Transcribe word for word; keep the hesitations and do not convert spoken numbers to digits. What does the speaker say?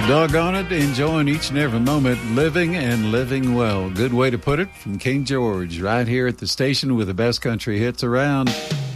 Doggone it, enjoying each and every moment, living and living well. Good way to put it from King George, right here at the station with the best country hits around.